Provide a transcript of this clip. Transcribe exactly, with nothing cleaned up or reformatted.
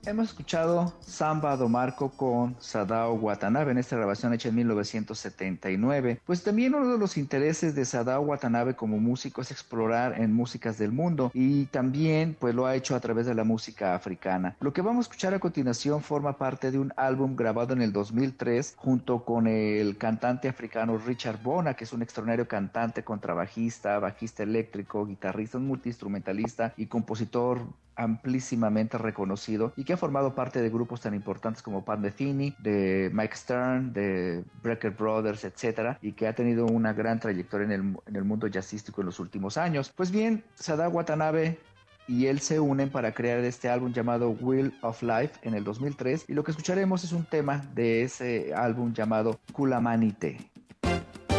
Hemos escuchado Samba do Marco con Sadao Watanabe en esta grabación hecha en mil novecientos setenta y nueve. Pues también uno de los intereses de Sadao Watanabe como músico es explorar en músicas del mundo y también pues lo ha hecho a través de la música africana. Lo que vamos a escuchar a continuación forma parte de un álbum grabado en el dos mil tres junto con el cantante africano Richard Bona, que es un extraordinario cantante, contrabajista, bajista eléctrico, guitarrista, un multiinstrumentalista y compositor amplísimamente reconocido y que ha formado parte de grupos tan importantes como Pat Metheny, de Mike Stern, de Brecker Brothers, etcétera, y que ha tenido una gran trayectoria en el, en el mundo jazzístico en los últimos años. Pues bien, Sadao Watanabe y él se unen para crear este álbum llamado Wheel of Life en el dos mil tres, y lo que escucharemos es un tema de ese álbum llamado Kulamanite.